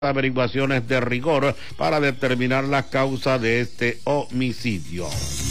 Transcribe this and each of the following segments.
averiguaciones de rigor para determinar las causas de este homicidio.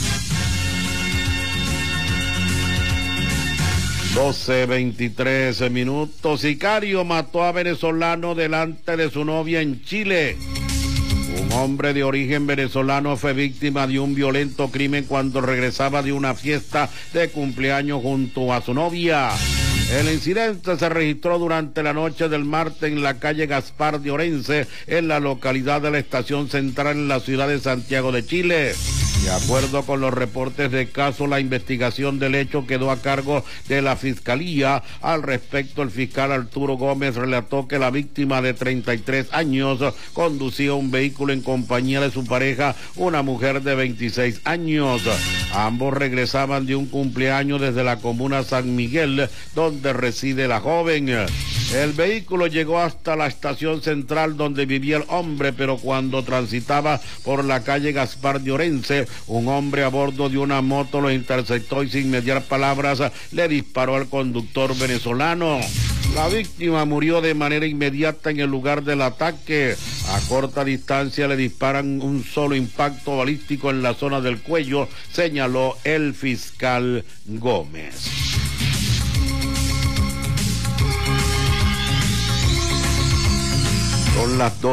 12:23. Sicario mató a venezolano delante de su novia en Chile. Un hombre de origen venezolano fue víctima de un violento crimen cuando regresaba de una fiesta de cumpleaños junto a su novia. El incidente se registró durante la noche del martes en la calle Gaspar de Orense, en la localidad de la Estación Central en la ciudad de Santiago de Chile. De acuerdo con los reportes de caso, la investigación del hecho quedó a cargo de la Fiscalía. Al respecto, el fiscal Arturo Gómez relató que la víctima de 33 años conducía un vehículo en compañía de su pareja, una mujer de 26 años. Ambos regresaban de un cumpleaños desde la comuna San Miguel, donde reside la joven. El vehículo llegó hasta la Estación Central donde vivía el hombre, pero cuando transitaba por la calle Gaspar de Orense, un hombre a bordo de una moto lo interceptó y sin mediar palabras le disparó al conductor venezolano. La víctima murió de manera inmediata en el lugar del ataque. A corta distancia le disparan un solo impacto balístico en la zona del cuello, señaló el fiscal Gómez. Son las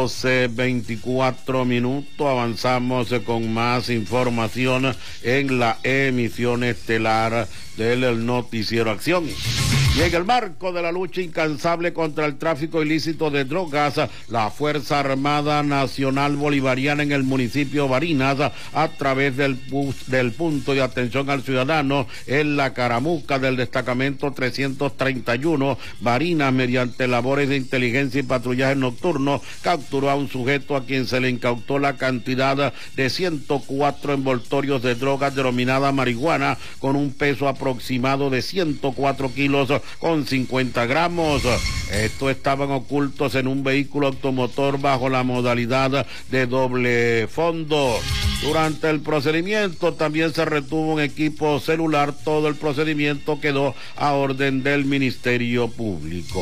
12:24. Avanzamos con más información en la emisión estelar del Noticiero Acción. Y en el marco de la lucha incansable contra el tráfico ilícito de drogas, la Fuerza Armada Nacional Bolivariana en el municipio Barinas, a través del punto de atención al ciudadano en la Caramuca del destacamento 331, Barinas, mediante labores de inteligencia y patrullaje nocturno, capturó a un sujeto a quien se le incautó la cantidad de 104 envoltorios de drogas denominada marihuana, con un peso aproximado de 104 kilos con 50 gramos. Estos estaban ocultos en un vehículo automotor bajo la modalidad de doble fondo. Durante el procedimiento también se retuvo un equipo celular. Todo el procedimiento quedó a orden del Ministerio Público.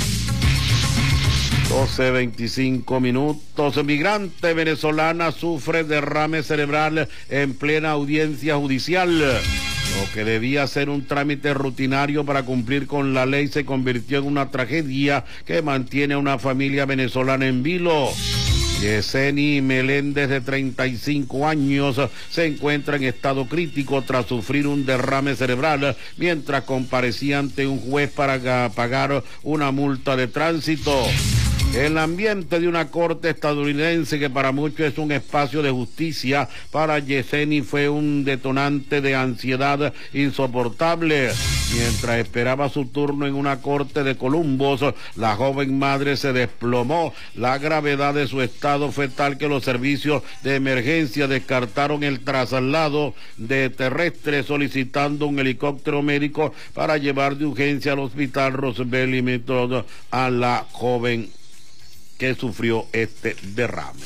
12:25. Migrante venezolana sufre derrame cerebral en plena audiencia judicial. Lo que debía ser un trámite rutinario para cumplir con la ley se convirtió en una tragedia que mantiene a una familia venezolana en vilo. Yeseni Meléndez, de 35 años, se encuentra en estado crítico tras sufrir un derrame cerebral mientras comparecía ante un juez para pagar una multa de tránsito. El ambiente de una corte estadounidense, que para muchos es un espacio de justicia, para Yeseni fue un detonante de ansiedad insoportable. Mientras esperaba su turno en una corte de Columbus, la joven madre se desplomó. La gravedad de su estado fue tal que los servicios de emergencia descartaron el traslado de terrestre, solicitando un helicóptero médico para llevar de urgencia al hospital Roosevelt y Metro a la joven que sufrió este derrame.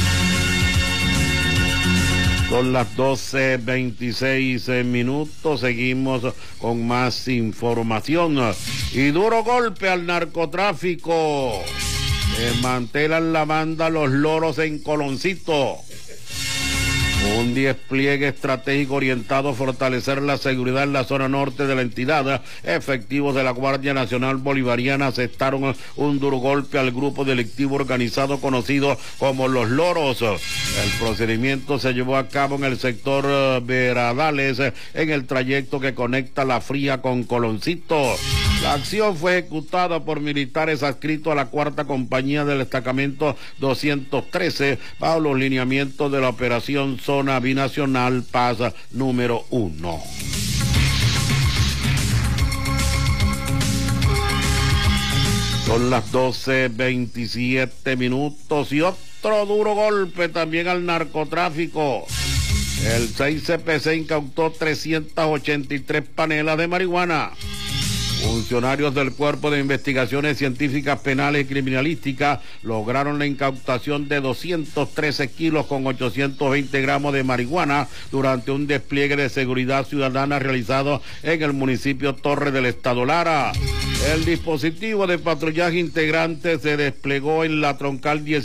Son las 12:26. Seguimos con más información. Y duro golpe al narcotráfico. Desmantelan la banda Los Loros en Coloncito. Un despliegue estratégico orientado a fortalecer la seguridad en la zona norte de la entidad. Efectivos de la Guardia Nacional Bolivariana asestaron un duro golpe al grupo delictivo organizado conocido como Los Loros. El procedimiento se llevó a cabo en el sector Veradales, en el trayecto que conecta La Fría con Coloncito. La acción fue ejecutada por militares adscritos a la 4ª compañía del destacamento 213 bajo los lineamientos de la operación Zona Binacional Paz número 1. Son las 12:27. Y otro duro golpe también al narcotráfico. El 6CPC incautó 383 panelas de marihuana. Funcionarios del Cuerpo de Investigaciones Científicas Penales y Criminalísticas lograron la incautación de 213 kilos con 820 gramos de marihuana durante un despliegue de seguridad ciudadana realizado en el municipio Torre del Estado Lara. El dispositivo de patrullaje integrante se desplegó en la troncal 10